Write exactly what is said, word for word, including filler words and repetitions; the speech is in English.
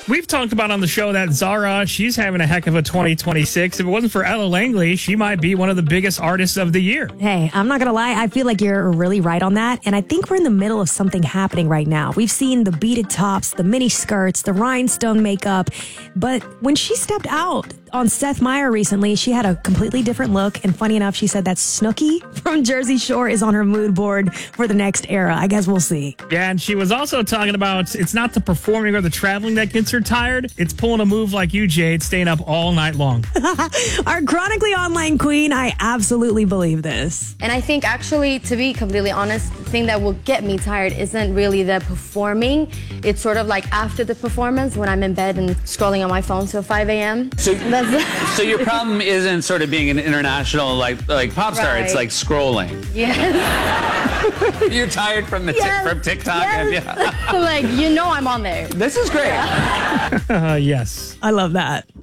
We've talked about on the show that Zara, she's having a heck of a twenty twenty-six. If it wasn't for Ella Langley, she might be one of the biggest artists of the year. Hey, I'm not going to lie. I feel like you're really right on that. And I think we're in the middle of something happening right now. We've seen the beaded tops, the mini skirts, the rhinestone makeup. But when she stepped out on Seth Meyers recently, she had a completely different look. And funny enough, she said that Snooki from Jersey Shore is on her mood board for the next era. I guess we'll see. Yeah, and she was also talking about it's not the performing or the traveling that gets her tired. It's pulling a move like you, Jade, staying up all night long. Our chronically online queen, I absolutely believe this. And I think actually, to be completely honest, the thing that will get me tired isn't really the performing. It's sort of like after the performance when I'm in bed and scrolling on my phone till five a.m. So, so your problem isn't sort of being an international like like pop star. Right. It's like scrolling. Yes. You're tired from the Yes. tic- from TikTok. Yes. And, yeah. Like, you know I'm on there. This is great. Uh, yes. I love that.